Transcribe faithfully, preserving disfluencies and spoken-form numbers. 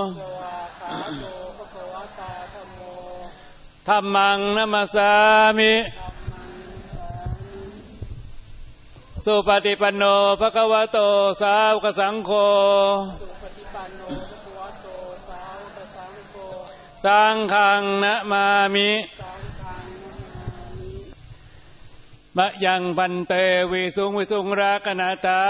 ธัมมังนัมมัสสามิสุปฏิปันโนภะคะวะโตสาวกสังโฆสังฆังนะมามิมะยังพันเตวิสุงวิสุงรักขณตา